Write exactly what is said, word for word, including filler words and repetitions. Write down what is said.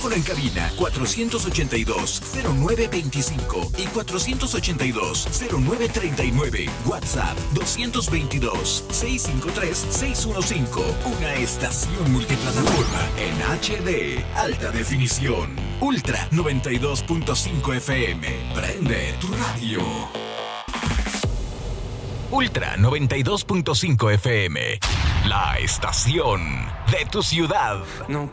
Teléfono en cabina cuatrocientos ochenta y dos, cero nueve veinticinco y cuatrocientos ochenta y dos, cero nueve treinta y nueve. WhatsApp doscientos veintidós, seiscientos cincuenta y tres, seiscientos quince. Una estación multiplataforma en H D, alta definición. Ultra noventa y dos punto cinco F M. Prende tu radio. Ultra noventa y dos punto cinco F M. La estación de tu ciudad. No